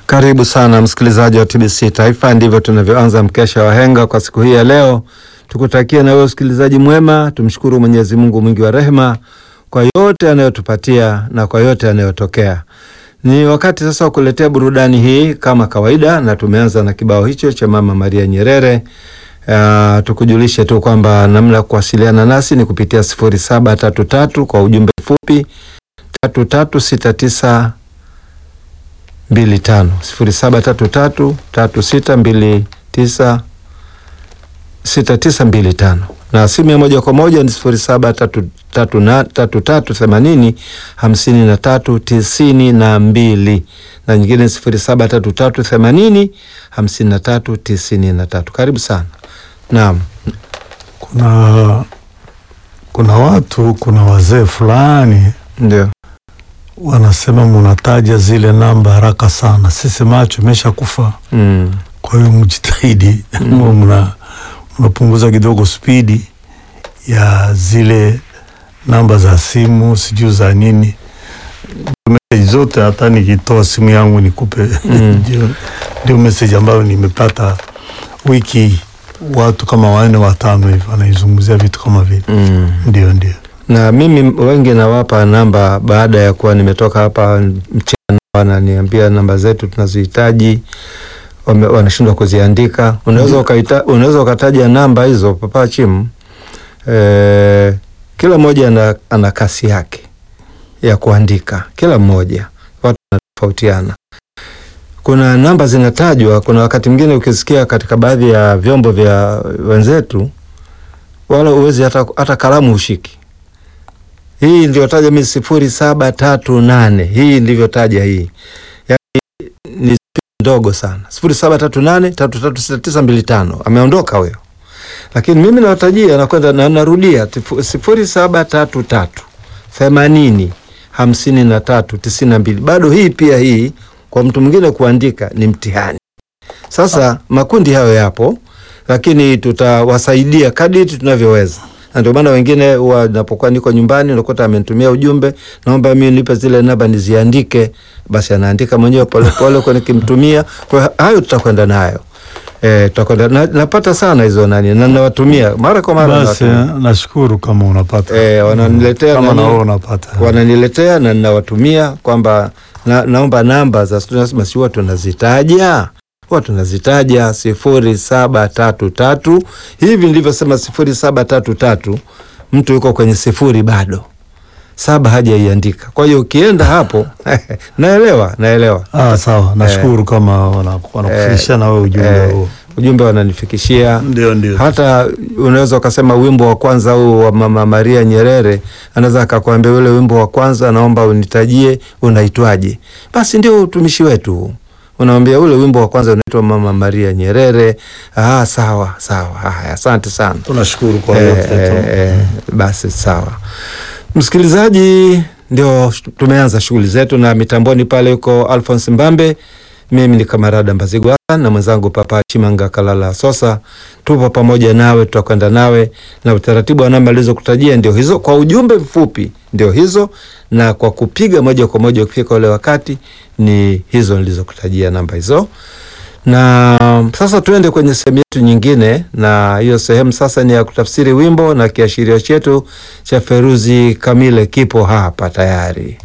Karibu sana msikilizaji wa TBC Taifa, ndivyo tunavyoanza mkesha wa henga kwa siku hii ya leo. Tukutakie na wewe usikilizaji mwema, tumshukuru Mwenyezi Mungu mwingi wa rehema kwa yote anayotupatia na kwa yote yanayotokea. Ni wakati sasa wa kuletea burudani hii kama kawaida, na tumeanza na kibao hicho cha Mama Maria Nyerere. Tukujulishe tu kwamba namna kuwasiliana nasi ni kupitia 0733 kwa ujumbe mfupi 336925 0733362925 na simu ya moja kwa moja ni 0733805392 na nyingine 0733805393. Karibu sana. Naam. Kuna wazee fulani ndio wanasema mnataja zile namba haraka sana. Sisi macho imesha kufa. Kwa hiyo mjitahidi mnapunguza kidogo spidi ya zile namba za simu, sijui za nini. Message zote hata nikitoa simu yangu nikupe ndio message ambayo nimepata wiki, watu kama 4 5 hivi wanaizungumzia vitu kama vile. Ndio. Na mimi wengi nawapa namba baada ya kuwa nimetoka hapa mchana, wananiambia namba zetu tunazohitaji, wanashindwa kuziandika. Unaweza ukataja namba hizo Papa Chimu. Kila mmoja ana kasi yake ya kuandika, kila mmoja, watu wanatofautiana. Kuna namba zinatajwa, kuna wakati mwingine ukisikia katika baadhi ya vyombo vya wenzetu wala uwezi hata kalamu ushiki. Hii ndio taja mimi 0738. Hii ndivyo taja hii. Yaani ni ndogo sana. 0738336925. Ameondoka huyo. Lakini mimi nawatajia na kwenda na narudia 0733805392. Bado hii pia hii kwa mtu mwingine kuandika ni mtihani. Sasa makundi hayo yapo, lakini tutawasaidia kadri tunavyoweza. Na ndio maana wengine wanapokuwa niko nyumbani unakuta amenitumia ujumbe, naomba mimi nipe zile namba niziandike, basi anaandika mwenyewe pole pole kwa nikimtumia. Kwa hayo tutakwenda nayo. Tutakwenda napata sana hizo na nawatumia mara kwa mara. Basi nashukuru kama unapata. Wananiletea kama na unapata. Wananiletea na ninawatumia kwamba naomba namba za students, si watu tunazitaja. Watu nazitaja 0733. Hivi ndivyo sema 0733. Mtu yuko kwenye 0 bado 7 hajaiandika. Kwa hiyo ukienda hapo naelewa. Sawa. Nashukuru kama wanakufikishia na wewe ujumbe huo. Ujumbe wananifikishia. Ndio. Hata unaweza ukasema wimbo wa kwanza huu wa Mama Maria Nyerere, anaweza akakwambia ule wimbo wa kwanza naomba unitajie unaitwaje. Basi ndio utumishi wetu. Unamwambia ule wimbo wa kwanza unaitwa Mama Maria Nyerere. Sawa. Haya, asante sana. Tunashukuru kwa yote. Basi sawa. Msikilizaji, ndio tumeanza shughuli zetu, na mitamboni pale yuko Alphonse Mbambe. Mimi ni Kamarada Mbazigwa na mwenzangu Papa Chimanga Kalala Sosa. Tupo pamoja nawe, tutakwenda nawe, na utaratibu wa namba alizokutajia ndio hizo, kwa ujumbe mfupi ndio hizo, na kwa kupiga moja kwa moja ukifika ule wakati ni hizo nilizokutajia namba hizo. Na sasa tuende kwenye sehemu yetu nyingine, na hiyo sehemu sasa ni ya kutafsiri wimbo, na kiashirio chetu cha Feruzi Kamile kipo hapa tayari.